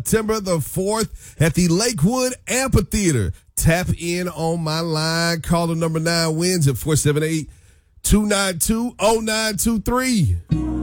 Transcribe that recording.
September the 4th at the Lakewood Amphitheater. Tap in on my line. Caller number 9 wins at 478-292-0923.